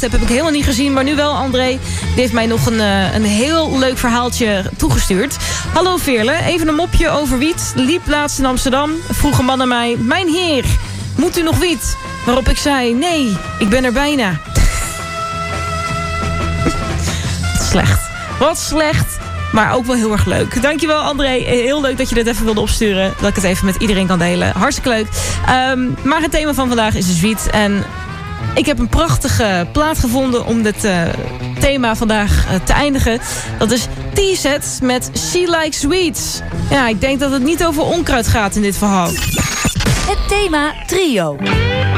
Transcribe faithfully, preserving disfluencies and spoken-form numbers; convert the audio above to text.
heb, heb ik helemaal niet gezien. Maar nu wel, André. Die heeft mij nog een, uh, een heel leuk verhaaltje toegestuurd. Hallo Veerle, even een mopje over wiet. Liep laatst in Amsterdam. Vroeg een man aan mij, mijn heer, moet u nog wiet? Waarop ik zei, nee, ik ben er bijna. Slecht. Wat slecht. Maar ook wel heel erg leuk. Dankjewel André. Heel leuk dat je dit even wilde opsturen. Dat ik het even met iedereen kan delen. Hartstikke leuk. Um, maar het thema van vandaag is dus wiet. En ik heb een prachtige plaat gevonden om dit uh, thema vandaag uh, te eindigen. Dat is T-Set met She Likes Sweets. Ja, ik denk dat het niet over onkruid gaat in dit verhaal. Het thema trio.